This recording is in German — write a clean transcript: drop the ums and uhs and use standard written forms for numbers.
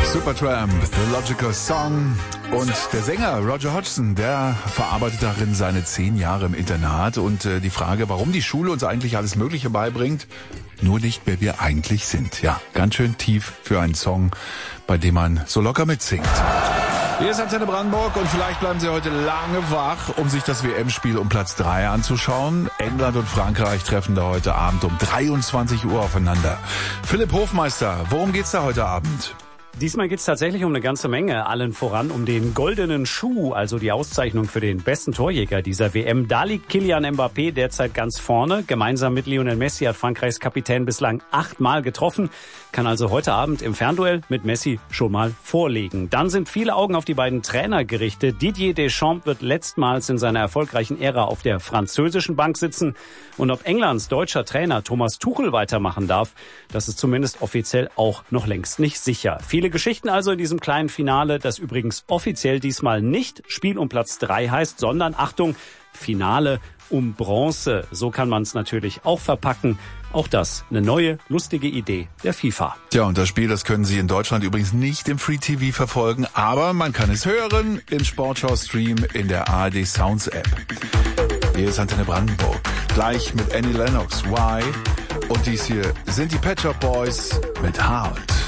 Supertramp, The Logical Song. Und der Sänger Roger Hodgson, der verarbeitet darin seine 10 Jahre im Internat und die Frage, warum die Schule uns eigentlich alles Mögliche beibringt, nur nicht, wer wir eigentlich sind. Ja, ganz schön tief für einen Song, bei dem man so locker mitsingt. Hier ist Antenne Brandenburg und vielleicht bleiben Sie heute lange wach, um sich das WM-Spiel um Platz 3 anzuschauen. England und Frankreich treffen da heute Abend um 23 Uhr aufeinander. Philipp Hofmeister, worum geht's da heute Abend? Diesmal geht es tatsächlich um eine ganze Menge, allen voran um den goldenen Schuh, also die Auszeichnung für den besten Torjäger dieser WM. Da liegt Kylian Mbappé derzeit ganz vorne. Gemeinsam mit Lionel Messi hat Frankreichs Kapitän bislang 8-mal getroffen, kann also heute Abend im Fernduell mit Messi schon mal vorlegen. Dann sind viele Augen auf die beiden Trainer gerichtet. Didier Deschamps wird letztmals in seiner erfolgreichen Ära auf der französischen Bank sitzen. Und ob Englands deutscher Trainer Thomas Tuchel weitermachen darf, das ist zumindest offiziell auch noch längst nicht sicher. Viele Geschichten also in diesem kleinen Finale, das übrigens offiziell diesmal nicht Spiel um Platz 3 heißt, sondern, Achtung, Finale um Bronze. So kann man es natürlich auch verpacken. Auch das eine neue, lustige Idee der FIFA. Ja, und das Spiel, das können Sie in Deutschland übrigens nicht im Free TV verfolgen, aber man kann es hören im Sportschau-Stream in der ARD Sounds App. Hier ist Antenne Brandenburg, gleich mit Annie Lennox, Why? Und dies hier sind die Pet Shop Boys mit Heart.